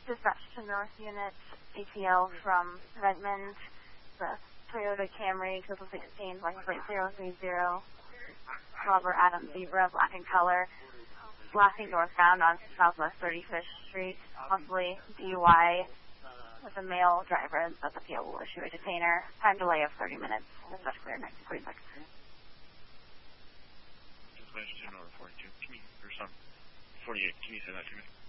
Dispatch to North Unit, ATL from Redmond, the Toyota Camry 2016, license plate 030, Robert Adams Zebra, black in color, blasting northbound on Southwest 35th Street, possibly DUI with a male driver, but the PO will issue a detainer. Time delay of 30 minutes. Dispatch clear, next 40 seconds. Dispatch 10 over 42. Can you, or some 48, can you say that to me?